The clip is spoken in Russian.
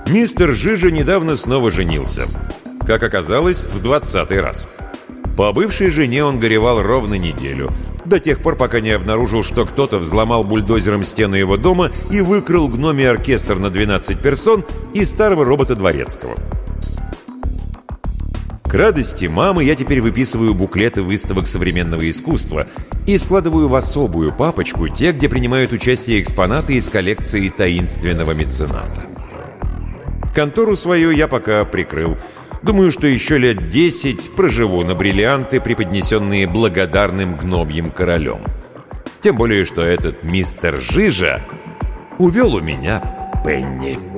Мистер Жижа недавно снова женился. Как оказалось, в 20-й раз. По бывшей жене он горевал ровно неделю. До тех пор, пока не обнаружил, что кто-то взломал бульдозером стену его дома и выкрал гномий оркестр на 12 персон и старого робота дворецкого. К радости мамы я теперь выписываю буклеты выставок современного искусства и складываю в особую папочку те, где принимают участие экспонаты из коллекции таинственного мецената. Контору свою я пока прикрыл. Думаю, что еще лет 10 проживу на бриллианты, преподнесенные благодарным гномьим королем. Тем более, что этот мистер Жижа увел у меня Пенни.